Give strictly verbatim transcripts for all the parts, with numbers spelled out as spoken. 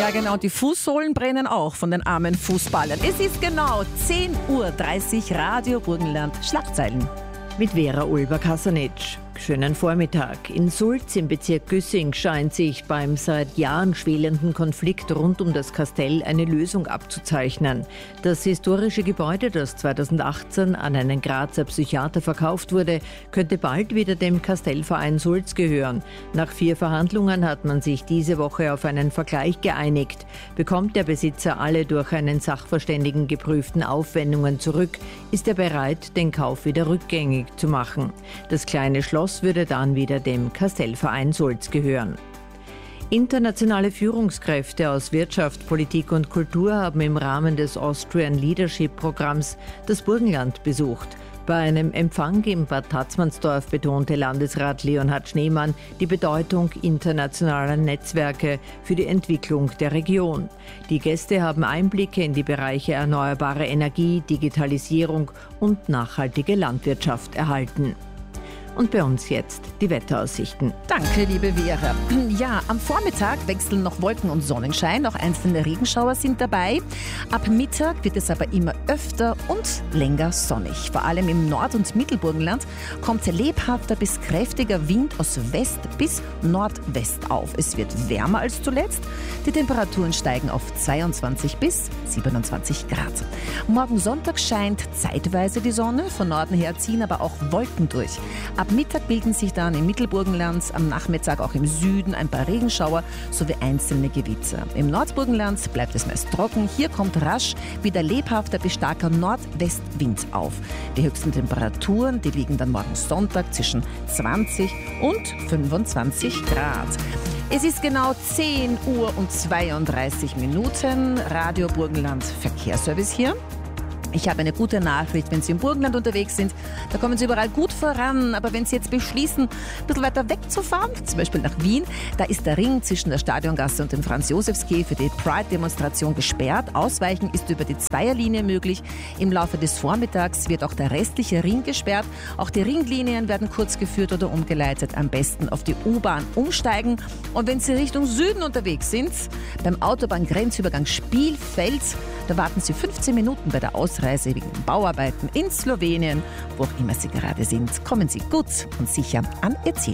Ja genau, die Fußsohlen brennen auch von den armen Fußballern. Es ist genau zehn Uhr dreißig, Radio Burgenland, Schlagzeilen. Mit Vera Ulber-Kasanic. Schönen Vormittag. In Sulz im Bezirk Güssing scheint sich beim seit Jahren schwelenden Konflikt rund um das Kastell eine Lösung abzuzeichnen. Das historische Gebäude, das zweitausendachtzehn an einen Grazer Psychiater verkauft wurde, könnte bald wieder dem Kastellverein Sulz gehören. Nach vier Verhandlungen hat man sich diese Woche auf einen Vergleich geeinigt. Bekommt der Besitzer alle durch einen Sachverständigen geprüften Aufwendungen zurück, ist er bereit, den Kauf wieder rückgängig zu machen. Das kleine Schloss würde dann wieder dem Kastellverein Sulz gehören. Internationale Führungskräfte aus Wirtschaft, Politik und Kultur haben im Rahmen des Austrian Leadership Programms das Burgenland besucht. Bei einem Empfang in Bad Tatzmannsdorf betonte Landesrat Leonhard Schneemann die Bedeutung internationaler Netzwerke für die Entwicklung der Region. Die Gäste haben Einblicke in die Bereiche erneuerbare Energie, Digitalisierung und nachhaltige Landwirtschaft erhalten. Und bei uns jetzt die Wetteraussichten. Danke, liebe Vera. Ja, am Vormittag wechseln noch Wolken und Sonnenschein, auch einzelne Regenschauer sind dabei. Ab Mittag wird es aber immer öfter und länger sonnig. Vor allem im Nord- und Mittelburgenland kommt lebhafter bis kräftiger Wind aus West bis Nordwest auf. Es wird wärmer als zuletzt. Die Temperaturen steigen auf zweiundzwanzig bis siebenundzwanzig Grad. Morgen Sonntag scheint zeitweise die Sonne, von Norden her ziehen aber auch Wolken durch. Ab Mittag bilden sich dann im Mittelburgenland, am Nachmittag auch im Süden ein paar Regenschauer sowie einzelne Gewitter. Im Nordburgenland bleibt es meist trocken. Hier kommt rasch wieder lebhafter bis starker Nordwestwind auf. Die höchsten Temperaturen, die liegen dann morgen Sonntag zwischen zwanzig und fünfundzwanzig Grad. Es ist genau zehn Uhr und zweiunddreißig Minuten. Radio Burgenland Verkehrsservice hier. Ich habe eine gute Nachricht, wenn Sie im Burgenland unterwegs sind, da kommen Sie überall gut voran. Aber wenn Sie jetzt beschließen, ein bisschen weiter wegzufahren, zum Beispiel nach Wien, da ist der Ring zwischen der Stadiongasse und dem Franz-Josefs-Quai für die Pride-Demonstration gesperrt. Ausweichen ist über die Zweierlinie möglich. Im Laufe des Vormittags wird auch der restliche Ring gesperrt. Auch die Ringlinien werden kurz geführt oder umgeleitet. Am besten auf die U-Bahn umsteigen. Und wenn Sie Richtung Süden unterwegs sind, beim Autobahngrenzübergang Spielfeld, da warten Sie fünfzehn Minuten bei der Ausreise wegen Bauarbeiten in Slowenien. Wo auch immer Sie gerade sind, kommen Sie gut und sicher an Ihr Ziel.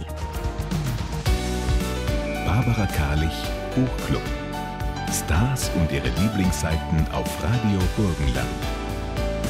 Barbara Karlich, Buchclub. Stars und ihre Lieblingsseiten auf Radio Burgenland.